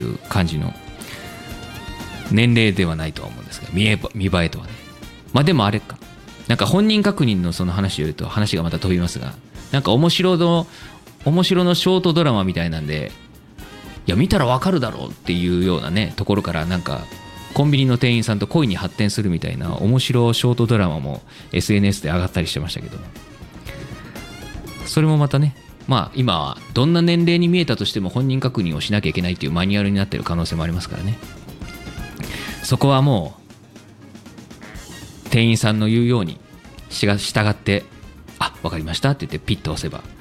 いう感じの年齢ではないとは思うんですが、見栄えとはね。まあでもあれか、なんか本人確認のその話を言うと話がまた飛びますが、なんか面白のショートドラマみたいなんで、いや見たらわかるだろうっていうようなねところから、なんかコンビニの店員さんと恋に発展するみたいな面白ショートドラマも SNS で上がったりしてましたけど、それもまたね、まあ今はどんな年齢に見えたとしても本人確認をしなきゃいけないっていうマニュアルになってる可能性もありますからね。そこはもう店員さんの言うように従って、あ、わかりましたって言ってピッと押せば。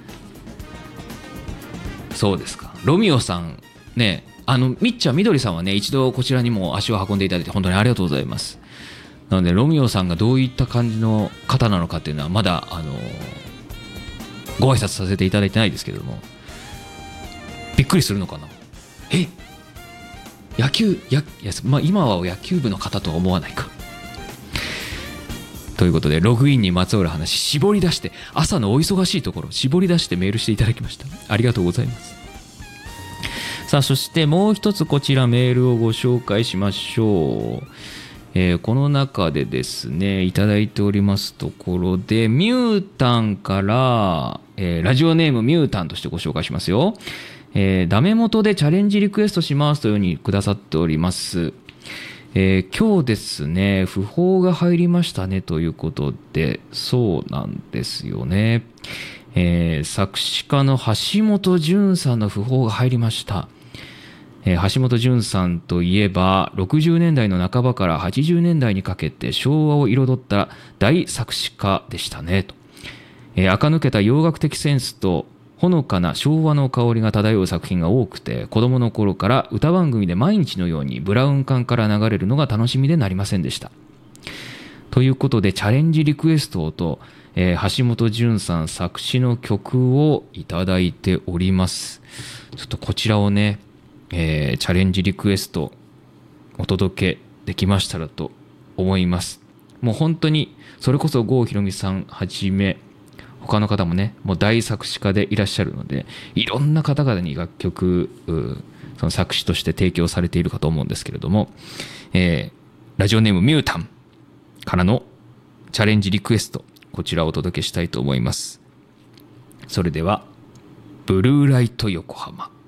そうですか。ロミオさんね、みっちゃんみどりさんはね、一度こちらにも足を運んでいただいて本当にありがとうございます。なのでロミオさんがどういった感じの方なのかっていうのはまだご挨拶させていただいてないですけれども、びっくりするのかな。まあ今は野球部の方とは思わないか。ということでログインにまつわる話絞り出して、朝のお忙しいところ絞り出してメールしていただきました。ありがとうございます。さあそしてもう一つこちらメールをご紹介しましょう。この中でですねいただいておりますところで、ミュータンから、ラジオネームミュータンとしてご紹介しますよ。ダメ元でチャレンジリクエストしますというふうにくださっております。今日ですね訃報が入りましたねということで、そうなんですよね。作詞家の橋本淳さんの訃報が入りました。橋本淳さんといえば60年代の半ばから80年代にかけて昭和を彩った大作詞家でしたねと。垢抜けた洋楽的センスとほのかな昭和の香りが漂う作品が多くて、子供の頃から歌番組で毎日のようにブラウン管から流れるのが楽しみでなりませんでした。ということでチャレンジリクエストと、橋本淳さん作詞の曲をいただいております。ちょっとこちらをね、チャレンジリクエストお届けできましたらと思います。もう本当にそれこそ郷ひろみさんはじめ他の方もね、もう大作詞家でいらっしゃるので、いろんな方々に楽曲その作詞として提供されているかと思うんですけれども、ラジオネームミュータンからのチャレンジリクエスト、こちらをお届けしたいと思います。それではブルーライト横浜。